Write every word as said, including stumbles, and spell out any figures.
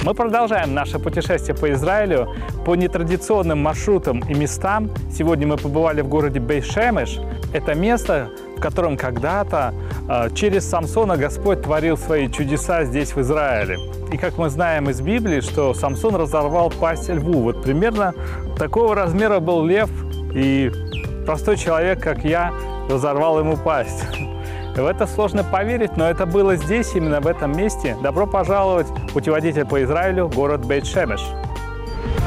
Мы продолжаем наше путешествие по Израилю по нетрадиционным маршрутам и местам. Сегодня мы побывали в городе Бейт-Шемеш. Это место, в котором когда-то э, через Самсона Господь творил свои чудеса здесь, в Израиле. И как мы знаем из Библии, что Самсон разорвал пасть льву. Вот примерно такого размера был лев, и простой человек, как я, разорвал ему пасть. В это сложно поверить, но это было здесь, именно в этом месте. Добро пожаловать в путеводитель по Израилю, город Бейт-Шемеш.